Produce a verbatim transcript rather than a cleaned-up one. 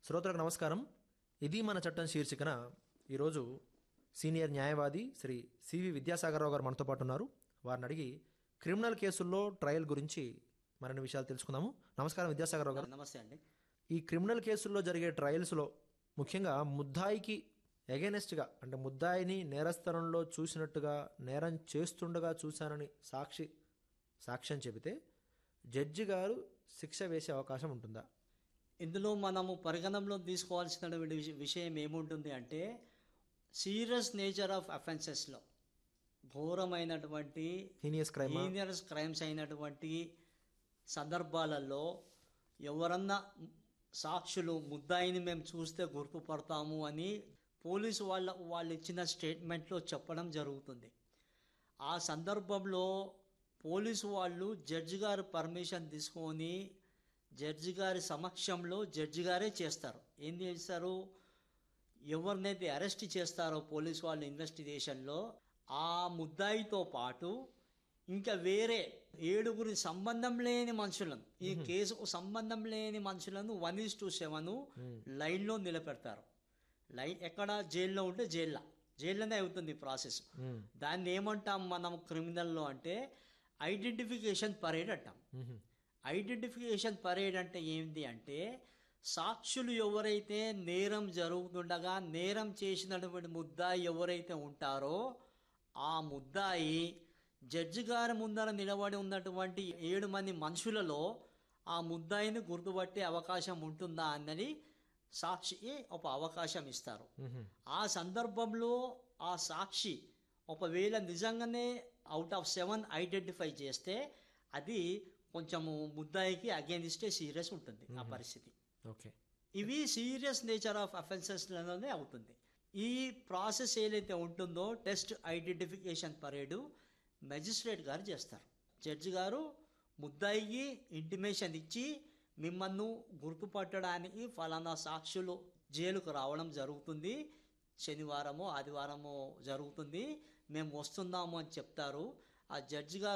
శ్రోతలకు నమస్కారం. ఇది మన చట్టం శీర్షికన ఈరోజు సీనియర్ న్యాయవాది శ్రీ సివి విద్యాసాగరరావు గారు మనతో పాటు ఉన్నారు. వారిని అడిగి క్రిమినల్ కేసుల్లో ట్రయల్ గురించి మరిన్ని విషయాలు తెలుసుకుందాము. నమస్కారం విద్యాసాగరరావు గారు. నమస్తే అండి. ఈ క్రిమినల్ కేసుల్లో జరిగే ట్రయల్స్లో ముఖ్యంగా ముద్దాయికి ఎగెనెస్ట్గా అంటే ముద్దాయిని నేరస్థలంలో చూసినట్టుగా నేరం చేస్తుండగా చూశానని సాక్షి సాక్ష్యం చెబితే జడ్జి గారు శిక్ష వేసే అవకాశం ఉంటుందా? ఇందులో మనము పరిగణనలో తీసుకోవాల్సినటువంటి విష- విషయం ఏముంటుంది అంటే సీరియస్ నేచర్ ఆఫ్ అఫెన్సెస్లో ఘోరమైనటువంటి హీనియస్ క్రైమ్ హీనియస్ క్రైమ్స్ అయినటువంటి సందర్భాలలో ఎవరన్నా సాక్షులు ముద్దాయిని మేము చూస్తే గుర్తుపడతాము అని పోలీసు వాళ్ళ వాళ్ళు ఇచ్చిన స్టేట్మెంట్లో చెప్పడం జరుగుతుంది. ఆ సందర్భంలో పోలీసు వాళ్ళు జడ్జి గారు పర్మిషన్ తీసుకొని జడ్జి గారి సమక్షంలో జడ్జి గారే చేస్తారు. ఏం చేస్తారు, ఎవరినైతే అరెస్ట్ చేస్తారో పోలీసు వాళ్ళు ఇన్వెస్టిగేషన్లో ఆ ముద్దాయితో పాటు ఇంకా వేరే ఏడుగురి సంబంధం లేని మనుషులను, ఈ కేసుకు సంబంధం లేని మనుషులను వన్ ఈస్ టు సెవెన్ లైన్లో నిలబెడతారు. లైన్ ఎక్కడ జైల్లో ఉంటే జైల్లో జైల్లోనే అవుతుంది ఈ ప్రాసెస్. దాన్ని ఏమంటాం మనం క్రిమినల్లో అంటే ఐడెంటిఫికేషన్ పరేడ్ అంటాం. ఐడెంటిఫికేషన్ పరేడ్ అంటే ఏంటి అంటే సాక్షులు ఎవరైతే నేరం జరుగుతుండగా నేరం చేసినటువంటి ముద్దాయి ఎవరైతే ఉంటారో ఆ ముద్దాయి జడ్జి గారి ముందర నిలబడి ఉన్నటువంటి ఏడు మంది మనుషులలో ఆ ముద్దాయిని గుర్తుపట్టే అవకాశం ఉంటుందా అన్నది సాక్షికి ఒక అవకాశం ఇస్తారు. ఆ సందర్భంలో ఆ సాక్షి ఒకవేళ నిజంగానే అవుట్ ఆఫ్ సెవెన్ ఐడెంటిఫై చేస్తే అది కొంచెము ముద్దాయికి అగేనిస్టే సీరియస్ ఉంటుంది ఆ పరిస్థితి. ఓకే, ఇవి సీరియస్ నేచర్ ఆఫ్ అఫెన్సెస్లోనే అవుతుంది. ఈ ప్రాసెస్ ఏదైతే ఉంటుందో టెస్ట్ ఐడెంటిఫికేషన్ పరేడు మెజిస్ట్రేట్ గారు చేస్తారు. జడ్జి గారు ముద్దాయికి ఇంటిమేషన్ ఇచ్చి మిమ్మల్ని గుర్తుపట్టడానికి ఫలానా సాక్షులు జైలుకు రావడం జరుగుతుంది, శనివారమో ఆదివారమో జరుగుతుంది, మేము వస్తున్నాము అని చెప్తారు. ఆ జడ్జి గారు